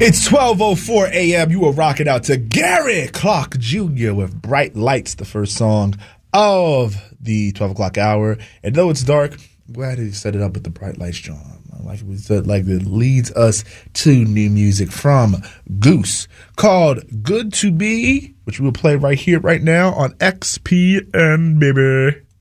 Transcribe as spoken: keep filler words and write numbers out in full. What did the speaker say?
It's twelve oh four a.m. You are rocking out to Gary Clark Junior with Bright Lights, the first song of the twelve o'clock hour. And though it's dark, I'm glad he set it up with the Bright Lights, John. Like we said, like it leads us to new music from Goose called Good to Be, which we'll play right here, right now on X P N, baby.